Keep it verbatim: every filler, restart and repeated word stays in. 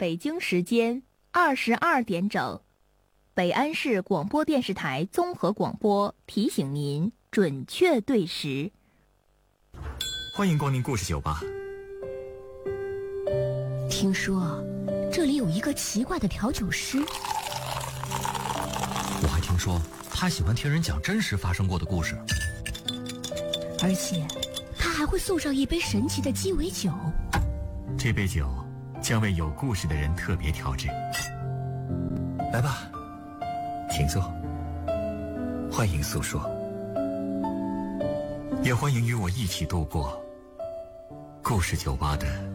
北京时间二十二点整，北安市广播电视台综合广播提醒您准确对时。 欢迎光临故事酒吧。 听说这里有一个奇怪的调酒师， 我还听说他喜欢听人讲真实发生过的故事， 而且他还会送上一杯神奇的鸡尾酒。 这杯酒将为有故事的人特别调制。来吧，请坐，欢迎诉说，也欢迎与我一起度过故事酒吧的